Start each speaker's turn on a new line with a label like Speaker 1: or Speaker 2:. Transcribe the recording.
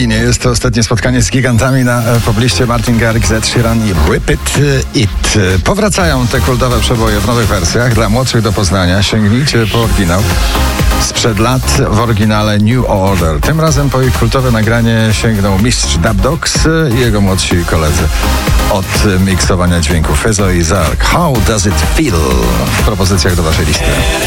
Speaker 1: Berlinie. Jest to ostatnie spotkanie z gigantami na pobliście Martin Garrix, Ed Sheeran i Rip It. Powracają te kultowe przeboje w nowych wersjach. Dla młodszych do poznania sięgnijcie po oryginał. Sprzed lat w oryginale New Order. Tym razem po ich kultowe nagranie sięgnął mistrz Dub Dogs i jego młodsi koledzy od miksowania dźwięków. Ezo i Zark. How does it feel? W propozycjach do waszej listy.